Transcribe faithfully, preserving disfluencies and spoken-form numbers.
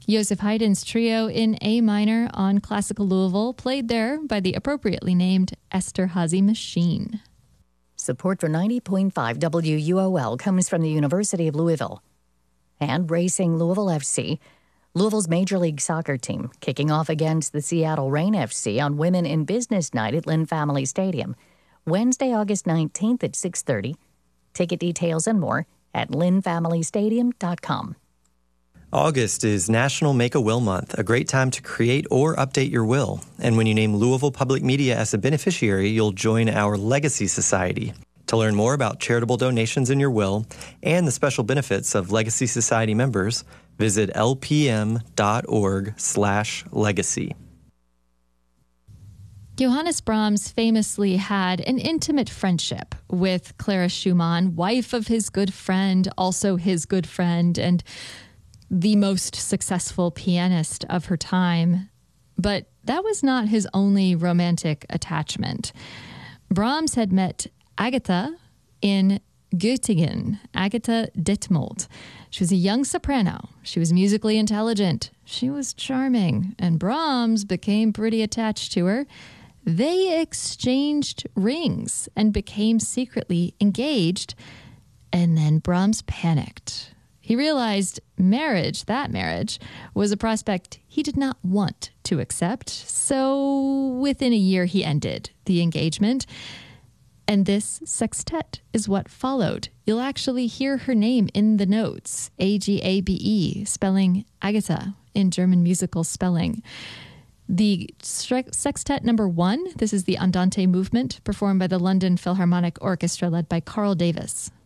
Joseph Haydn's trio in A minor on Classical Louisville, played there by the appropriately named Esterhazy Machine. Support for ninety point five W U O L comes from the University of Louisville. And Racing Louisville F C, Louisville's Major League Soccer team, kicking off against the Seattle Reign F C on Women in Business Night at Lynn Family Stadium, Wednesday, August nineteenth at six thirty. Ticket details and more at lynn family stadium dot com. August is National Make-A-Will Month, a great time to create or update your will. And when you name Louisville Public Media as a beneficiary, you'll join our Legacy Society. To learn more about charitable donations in your will and the special benefits of Legacy Society members, visit lpm.org slash legacy. Johannes Brahms famously had an intimate friendship with Clara Schumann, wife of his good friend, also his good friend, and the most successful pianist of her time. But that was not his only romantic attachment. Brahms had met Agatha in Göttingen, Agatha Dittmold. She was a young soprano. She was musically intelligent. She was charming, and Brahms became pretty attached to her. They exchanged rings and became secretly engaged, and then Brahms panicked. He realized marriage, that marriage, was a prospect he did not want to accept. So within a year, he ended the engagement. And this sextet is what followed. You'll actually hear her name in the notes, A G A B E, spelling Agatha in German musical spelling. The sextet number one, this is the Andante movement, performed by the London Philharmonic Orchestra led by Carl Davis.